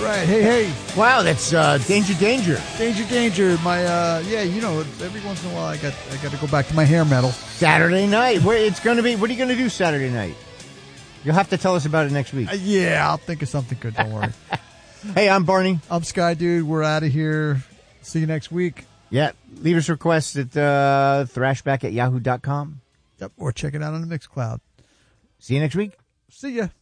right. Hey. Wow, that's danger. Danger. My, every once in a while I got to go back to my hair metal. Saturday night. What are you going to do Saturday night? You'll have to tell us about it next week. I'll think of something good. Don't worry. Hey, I'm Barney. I'm Sky Dude. We're out of here. See you next week. Yeah. Leave us requests at thrashback@yahoo.com. Yep. Or check it out on the Mixcloud. See you next week. See ya.